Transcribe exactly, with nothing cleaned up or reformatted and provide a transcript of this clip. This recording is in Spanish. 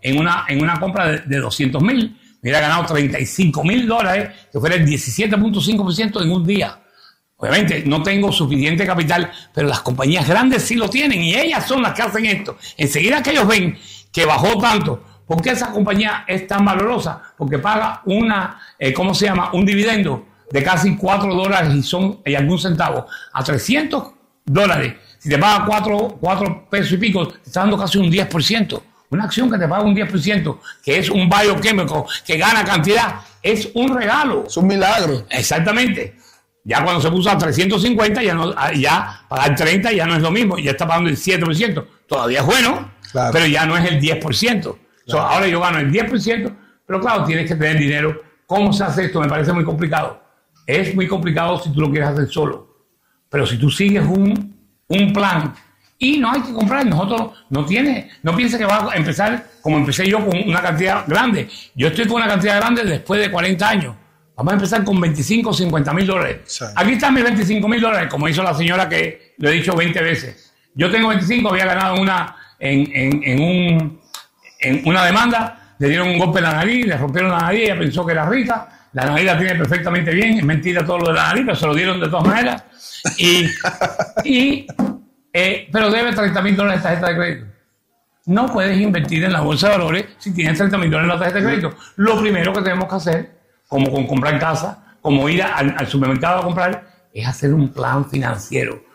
en una, en una compra de, de doscientos mil, me hubiera ganado treinta y cinco mil dólares, que fuera el diecisiete punto cinco por ciento en un día. Obviamente no tengo suficiente capital, pero las compañías grandes sí lo tienen y ellas son las que hacen esto. Enseguida que ellos ven que bajó tanto, ¿por qué esa compañía es tan valorosa? Porque paga una, eh, ¿cómo se llama? Un dividendo de casi cuatro dólares y son y algún centavo. A trescientos dólares, si te paga cuatro pesos y pico, te está dando casi un diez por ciento. Una acción que te paga un diez por ciento, que es un bioquímico, que gana cantidad, es un regalo. Es un milagro. Exactamente. Ya cuando se puso a trescientos cincuenta, ya, no, ya pagar treinta ya no es lo mismo, ya está pagando el siete por ciento. Todavía es bueno, claro, pero ya no es el diez por ciento. Claro. So, ahora yo gano el diez por ciento, pero claro, tienes que tener dinero. ¿Cómo se hace esto? Me parece muy complicado. Es muy complicado si tú lo quieres hacer solo. Pero si tú sigues un, un plan, y no hay que comprar, nosotros no tiene, no pienses que vas a empezar como empecé yo con una cantidad grande. Yo estoy con una cantidad grande después de cuarenta años. Vamos a empezar con veinticinco o cincuenta mil dólares. Sí. Aquí están mis veinticinco mil dólares, como hizo la señora que lo he dicho veinte veces. Yo tengo veinticinco, había ganado una en, en, en, un, en una demanda, le dieron un golpe en la nariz, le rompieron la nariz, ella pensó que era rica, la nariz la tiene perfectamente bien, es mentira todo lo de la nariz, pero se lo dieron de todas maneras. Y, y, eh, pero debe treinta mil dólares de tarjeta de crédito. No puedes invertir en la bolsa de valores si tienes treinta mil dólares en la tarjeta de crédito. Lo primero que tenemos que hacer, como con comprar casa, como ir al, al supermercado a comprar, es hacer un plan financiero.